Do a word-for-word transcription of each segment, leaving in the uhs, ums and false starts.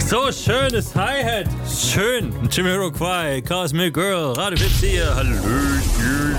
So schönes Hi-Hat. Schön. Jamiroquai, Cosmic Girl, Radio Fips hier. Hallöchen.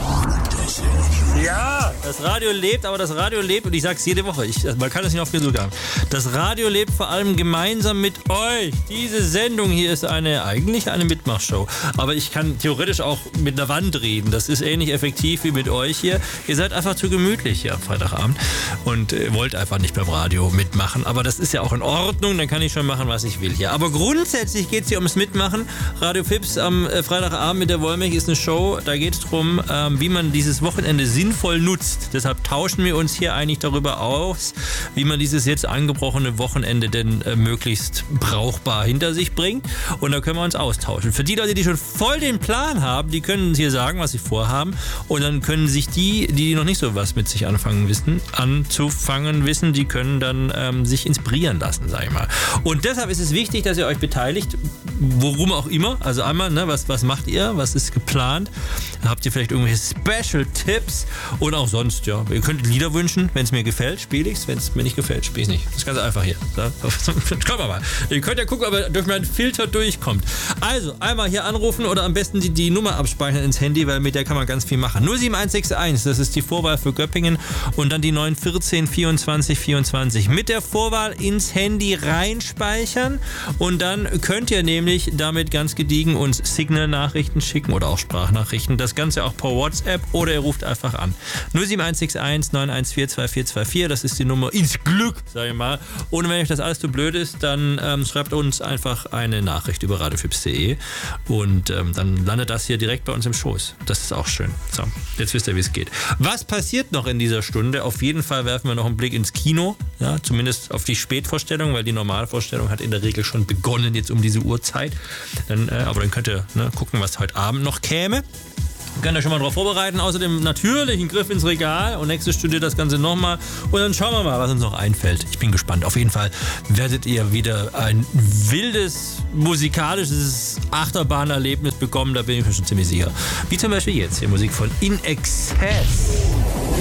Ja, das Radio lebt, aber das Radio lebt, und ich sag's jede Woche, ich, man kann es nicht oft genug haben. Das Radio lebt vor allem gemeinsam mit euch. Diese Sendung hier ist eine, eigentlich eine Mitmachshow. Aber ich kann theoretisch auch mit einer Wand reden. Das ist ähnlich effektiv wie mit euch hier. Ihr seid einfach zu gemütlich hier am Freitagabend und äh, wollt einfach nicht beim Radio mitmachen. Aber das ist ja auch in Ordnung, dann kann ich schon machen, was ich will hier. Aber grundsätzlich geht es hier ums Mitmachen. Radio Fips am äh, Freitagabend mit der Wollmilch ist eine Show. Da geht es darum, ähm, wie man dieses Wochenende sinnvoll nutzt. Deshalb tauschen wir uns hier eigentlich darüber aus, wie man dieses jetzt angebrochene Wochenende denn äh, möglichst brauchbar hinter sich bringt. Und da können wir uns austauschen. Für die Leute, die schon voll den Plan haben, die können uns hier sagen, was sie vorhaben. Und dann können sich die, die noch nicht so was mit sich anfangen wissen, anzufangen wissen, die können dann ähm, sich inspirieren lassen, sag ich mal. Und deshalb ist es wichtig, dass ihr euch beteiligt, worum auch immer. Also einmal, ne, was, was macht ihr? Was ist geplant? Habt ihr vielleicht irgendwelche Special-Tipps? Und auch sonst, ja. Ihr könnt Lieder wünschen, wenn es mir gefällt, spiele ich es. Wenn es mir nicht gefällt, spiele ich es nicht. Das ist ganz einfach hier. Schauen wir mal. Ihr könnt ja gucken, ob ihr durch meinen Filter durchkommt. Also, einmal hier anrufen oder am besten die, die Nummer abspeichern ins Handy, weil mit der kann man ganz viel machen. null sieben eins sechs eins, das ist die Vorwahl für Göppingen, und dann die neun vierzehn vierundzwanzig vierundzwanzig. Mit der Vorwahl ins Handy reinspeichern, und dann könnt ihr nämlich damit ganz gediegen uns Signal-Nachrichten schicken oder auch Sprachnachrichten. Das Ganze auch per WhatsApp, oder ihr ruft einfach an. null sieben eins sechs eins neun eins vier zwei vier zwei vier, das ist die Nummer ins Glück, sag ich mal. Und wenn euch das alles zu blöd ist, dann ähm, schreibt uns einfach eine Nachricht über radiofips punkt de, und ähm, dann landet das hier direkt bei uns im Schoß. Das ist auch schön. So, jetzt wisst ihr, wie es geht. Was passiert noch in dieser Stunde? Auf jeden Fall werfen wir noch einen Blick ins Kino, ja, zumindest auf die Spätvorstellung, weil die Normalvorstellung hat in der Regel schon begonnen, jetzt um diese Uhrzeit. Dann, äh, aber dann könnt ihr ne, gucken, was heute Abend noch käme. Könnt ihr schon mal darauf vorbereiten. Außerdem natürlich ein Griff ins Regal, und nächstes studiert das Ganze nochmal, und dann schauen wir mal, was uns noch einfällt. Ich bin gespannt. Auf jeden Fall werdet ihr wieder ein wildes musikalisches Achterbahnerlebnis bekommen, da bin ich mir schon ziemlich sicher. Wie zum Beispiel jetzt hier Musik von In Excess.